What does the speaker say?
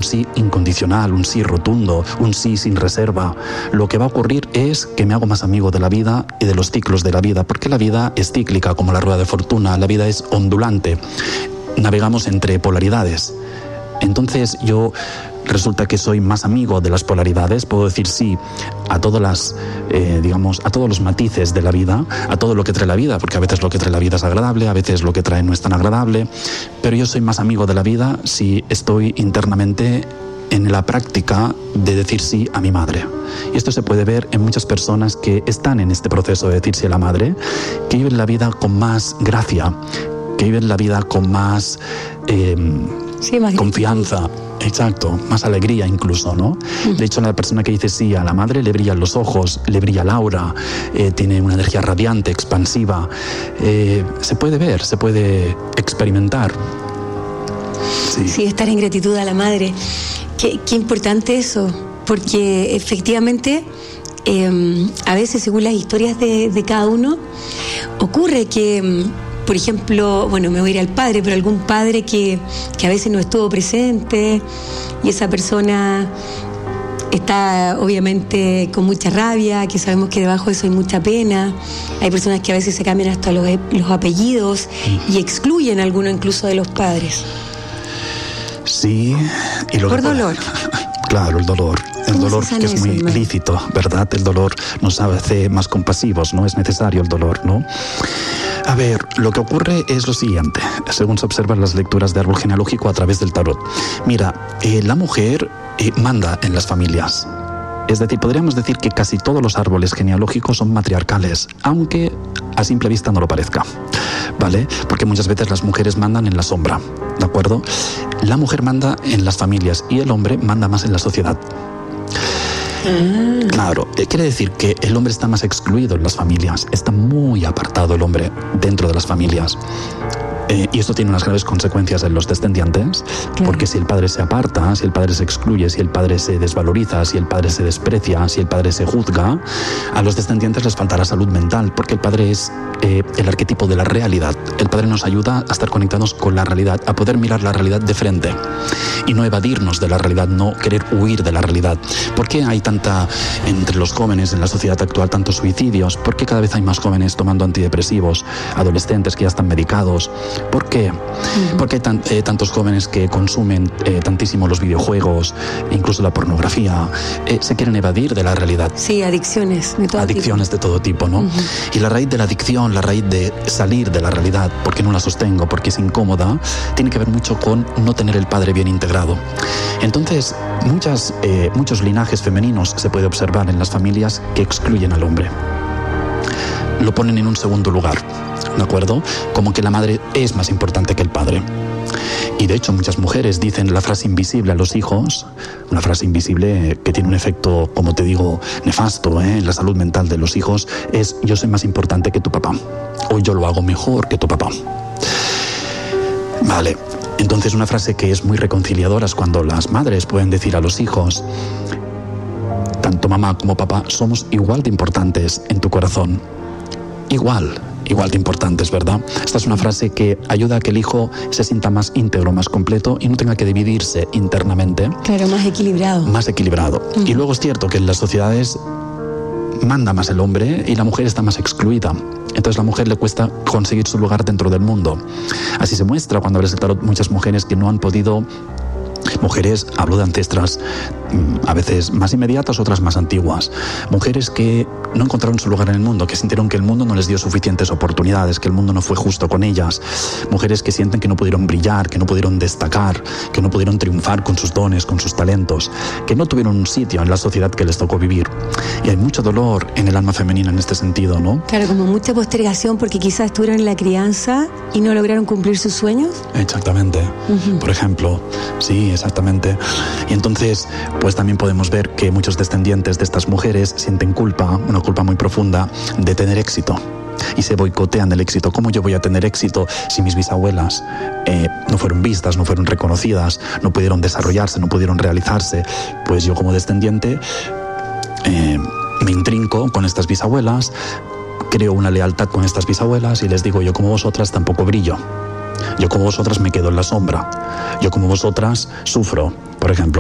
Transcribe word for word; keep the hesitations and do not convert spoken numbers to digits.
sí incondicional, un sí rotundo, un sí sin reserva. Lo que va a ocurrir es que me hago más amigo de la vida y de los ciclos de la vida, porque la vida es cíclica como la rueda de fortuna, la vida es ondulante, navegamos entre polaridades. Entonces yo resulta que soy más amigo de las polaridades, puedo decir sí a todas las, eh, digamos, a todos los matices de la vida, a todo lo que trae la vida, porque a veces lo que trae la vida es agradable, a veces lo que trae no es tan agradable, pero yo soy más amigo de la vida si estoy internamente en la práctica de decir sí a mi madre. Y esto se puede ver en muchas personas que están en este proceso de decir sí a la madre, que viven la vida con más gracia, que viven la vida con más... Eh, Sí, más confianza, exacto, más alegría incluso, ¿no? Uh-huh. De hecho, la persona que dice sí a la madre le brillan los ojos, le brilla el aura, eh, tiene una energía radiante, expansiva. Eh, se puede ver, se puede experimentar. Sí, sí, estar en gratitud a la madre. Qué, qué importante eso, porque efectivamente eh, a veces, según las historias de, de cada uno, ocurre que... Por ejemplo, bueno, me voy a ir al padre, pero algún padre que, que a veces no estuvo presente y esa persona está obviamente con mucha rabia, que sabemos que debajo de eso hay mucha pena. Hay personas que a veces se cambian hasta los, los apellidos y excluyen a alguno incluso de los padres. Sí, y lo por que... dolor. Claro, el dolor. El dolor que es muy eso, lícito, ¿verdad? El dolor nos hace más compasivos, ¿no? Es necesario el dolor, ¿no? A ver, lo que ocurre es lo siguiente, según se observan las lecturas de árbol genealógico a través del tarot. Mira, eh, la mujer eh, manda en las familias. Es decir, podríamos decir que casi todos los árboles genealógicos son matriarcales, aunque a simple vista no lo parezca, ¿vale? Porque muchas veces las mujeres mandan en la sombra, ¿de acuerdo? La mujer manda en las familias y el hombre manda más en la sociedad. Claro, eh, quiere decir que el hombre está más excluido en las familias, está muy apartado el hombre dentro de las familias. Eh, y esto tiene unas graves consecuencias en los descendientes, claro. Porque si el padre se aparta, si el padre se excluye, si el padre se desvaloriza, si el padre se desprecia, si el padre se juzga, a los descendientes les faltará salud mental, porque el padre es eh, el arquetipo de la realidad. El padre nos ayuda a estar conectados con la realidad, a poder mirar la realidad de frente y no evadirnos de la realidad, no querer huir de la realidad. ¿Por qué hay tanta, entre los jóvenes en la sociedad actual, tantos suicidios? ¿Por qué cada vez hay más jóvenes tomando antidepresivos, adolescentes que ya están medicados? ¿Por qué? Uh-huh. ¿Por qué hay tan, eh, tantos jóvenes que consumen eh, tantísimo los videojuegos, incluso la pornografía? Eh, se quieren evadir de la realidad. Sí, adicciones de todo Adicciones tipo. de todo tipo, ¿no? Uh-huh. Y la raíz de la adicción, la raíz de salir de la realidad, porque no la sostengo, porque es incómoda, tiene que ver mucho con no tener el padre bien integrado. Entonces, muchas, eh, muchos linajes femeninos se puede observar en las familias que excluyen al hombre. Lo ponen en un segundo lugar, ¿de acuerdo? Como que la madre es más importante que el padre. Y de hecho muchas mujeres dicen la frase invisible a los hijos, una frase invisible que tiene un efecto, como te digo, nefasto, ¿eh? En la salud mental de los hijos, es: yo soy más importante que tu papá, o yo lo hago mejor que tu papá. Vale, entonces una frase que es muy reconciliadora es cuando las madres pueden decir a los hijos: tanto mamá como papá somos igual de importantes en tu corazón. Igual, igual de importantes, ¿verdad? Esta es una frase que ayuda a que el hijo se sienta más íntegro, más completo y no tenga que dividirse internamente. Claro, más equilibrado. Más equilibrado. Uh-huh. Y luego es cierto que en las sociedades manda más el hombre y la mujer está más excluida. Entonces a la mujer le cuesta conseguir su lugar dentro del mundo. Así se muestra cuando abres el tarot muchas mujeres que no han podido... Mujeres, hablo de ancestras, a veces más inmediatas, otras más antiguas. Mujeres que no encontraron su lugar en el mundo, que sintieron que el mundo no les dio suficientes oportunidades, que el mundo no fue justo con ellas. Mujeres que sienten que no pudieron brillar, que no pudieron destacar, que no pudieron triunfar con sus dones, con sus talentos, que no tuvieron un sitio en la sociedad que les tocó vivir. Y hay mucho dolor en el alma femenina en este sentido, ¿no? Claro, como mucha postergación porque quizás estuvieron en la crianza y no lograron cumplir sus sueños. Exactamente. Uh-huh. Por ejemplo, sí, exactamente. Y entonces, pues también podemos ver que muchos descendientes de estas mujeres sienten culpa, una culpa muy profunda, de tener éxito. Y se boicotean el éxito. ¿Cómo yo voy a tener éxito si mis bisabuelas eh, no fueron vistas, no fueron reconocidas, no pudieron desarrollarse, no pudieron realizarse? Pues yo como descendiente eh, me intrinco con estas bisabuelas, creo una lealtad con estas bisabuelas y les digo: yo como vosotras tampoco brillo. Yo como vosotras me quedo en la sombra. Yo como vosotras sufro, por ejemplo.